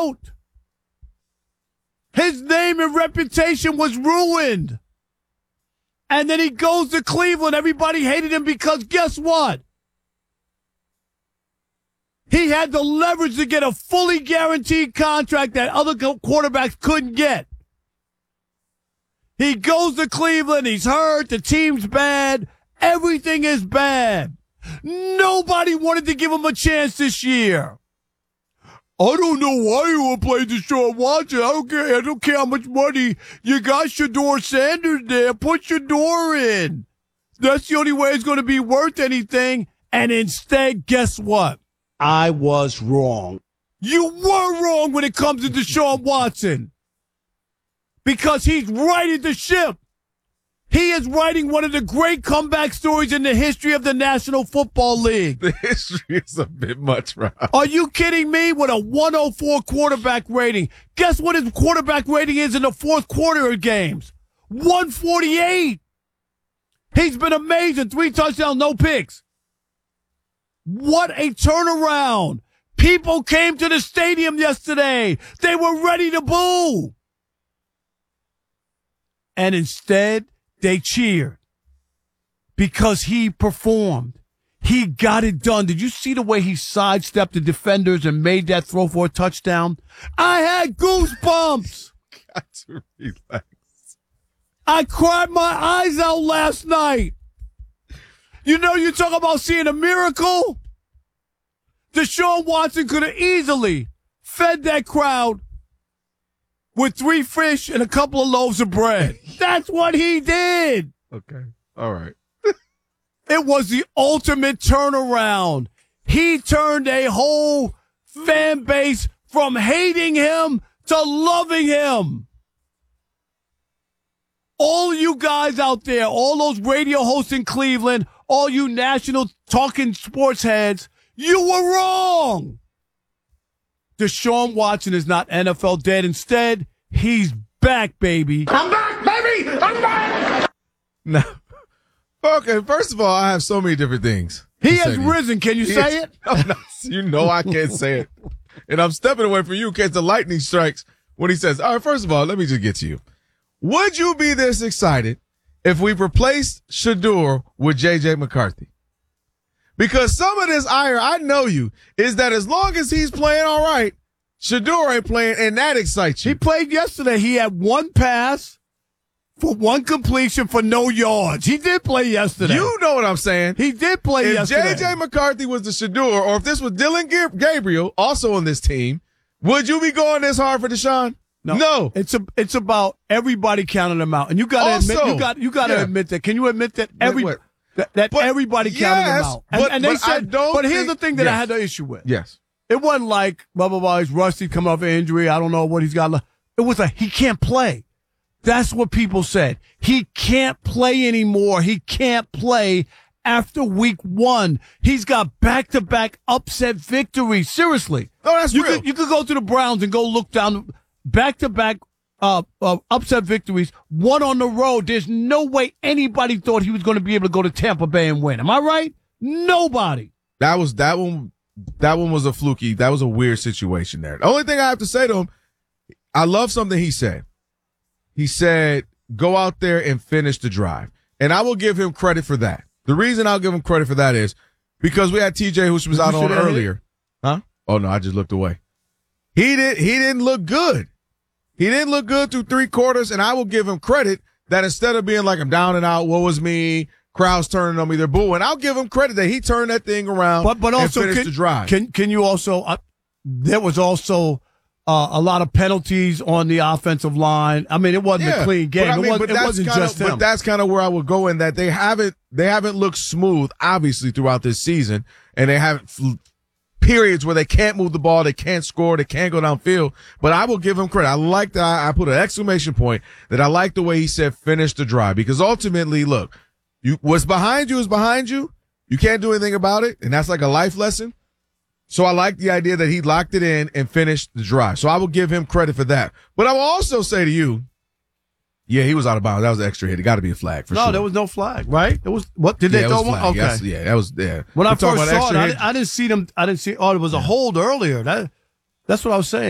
out. His name and reputation was ruined. And then he goes to Cleveland. Everybody hated him because guess what? He had the leverage to get a fully guaranteed contract that other quarterbacks couldn't get. He goes to Cleveland. He's hurt. The team's bad. Everything is bad. Nobody wanted to give him a chance this year. I don't know why you would play Deshaun Watson. I don't care how much money you got. Shedeur Sanders there. Put Shedeur in. That's the only way it's going to be worth anything. And instead, guess what? I was wrong. You were wrong when it comes to Deshaun Watson. Because he's righted the ship. He is writing one of the great comeback stories in the history of the National Football League. The history is a bit much, Rob. Are you kidding me? With a 104 quarterback rating. Guess what his quarterback rating is in the fourth quarter of games? 148. He's been amazing. 3 touchdowns, no picks. What a turnaround. People came to the stadium yesterday. They were ready to boo. And instead, they cheered because he performed. He got it done. Did you see the way he sidestepped the defenders and made that throw for a touchdown? I had goosebumps. Got to relax. I cried my eyes out last night. You know, you talk about seeing a miracle. Deshaun Watson could have easily fed that crowd with 3 fish and a couple of loaves of bread. That's what he did. Okay. All right. It was the ultimate turnaround. He turned a whole fan base from hating him to loving him. All you guys out there, all those radio hosts in Cleveland, all you national talking sports heads, you were wrong. Deshaun Watson is not NFL dead. Instead, he's back, baby. I'm back, baby! I'm back! No. Okay, first of all, I have so many different things. He has risen. Can you say it? You know I can't say it. And I'm stepping away from you in case the lightning strikes when he says, all right, first of all, let me just get to you. Would you be this excited if we replaced Shedeur with J.J. McCarthy? Because some of this ire, I know you, is that as long as he's playing all right, Shedeur ain't playing, and that excites you. He played yesterday. He had 1 pass for 1 completion for no yards. He did play yesterday. You know what I'm saying. He did play yesterday. If J.J. McCarthy was the Shedeur, or if this was Dylan Gabriel, also on this team, would you be going this hard for Deshaun? No. It's about everybody counting them out. And you got to admit, you got to admit that. Can you admit that everybody counted them out? And they said, but here's the thing that I had the issue with. Yes. It wasn't like, blah, blah, blah, he's rusty, coming off an injury. I don't know what he's got. It was he can't play. That's what people said. He can't play anymore. He can't play after week 1. He's got back-to-back upset victories. Seriously. No, that's real. You could go to the Browns and go look down back-to-back upset victories, 1 on the road. There's no way anybody thought he was going to be able to go to Tampa Bay and win. Am I right? Nobody. That one was a fluky. That was a weird situation there. The only thing I have to say to him, I love something he said. He said, go out there and finish the drive. And I will give him credit for that. The reason I'll give him credit for that is because we had TJ, who was out on earlier. Huh? Oh, no, I just looked away. He didn't look good. He didn't look good through 3 quarters, and I will give him credit that instead of being like, I'm down and out, woe is me, crowds turning on me, they're booing, I'll give him credit that he turned that thing around but also and finished the drive. Can you also there was also a lot of penalties on the offensive line. I mean, it wasn't a clean game. It wasn't just him. But that's kind of where I would go in that they haven't looked smooth, obviously, throughout this season, and they haven't periods where they can't move the ball, they can't score, they can't go downfield. But I will give him credit. I like that. I put an exclamation point that I like the way he said finish the drive, because ultimately, look, what's behind you is behind you. You can't do anything about it, and that's like a life lesson. So I like the idea that he locked it in and finished the drive. So I will give him credit for that. But I will also say to you, yeah, he was out of bounds. That was an extra hit. It got to be a flag for sure. No, there was no flag, right? There was what? Did they throw one? Okay. Yes, yeah, that was yeah. When I first saw it, I didn't see them. I didn't see. Oh, there was a hold earlier. That's what I was saying.